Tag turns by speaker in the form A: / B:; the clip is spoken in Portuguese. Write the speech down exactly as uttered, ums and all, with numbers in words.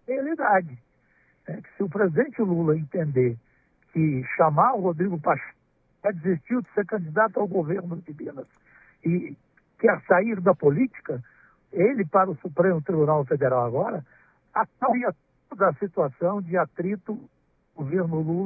A: realidade. É que se o presidente Lula entender que chamar o Rodrigo Pacheco já desistiu de ser candidato ao governo de Minas e quer sair da política, ele para o Supremo Tribunal Federal agora, acalmaria toda a situação de atrito do governo Lula